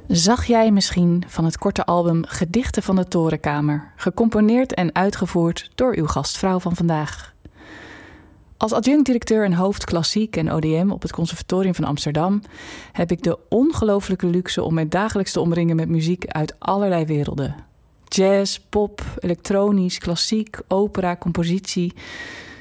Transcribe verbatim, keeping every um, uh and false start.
Zag jij misschien van het korte album Gedichten van de Torenkamer, gecomponeerd en uitgevoerd door uw gastvrouw van vandaag. Als adjunct-directeur en hoofd klassiek en O D M op het Conservatorium van Amsterdam heb ik de ongelooflijke luxe om mij dagelijks te omringen met muziek uit allerlei werelden. Jazz, pop, elektronisch, klassiek, opera, compositie.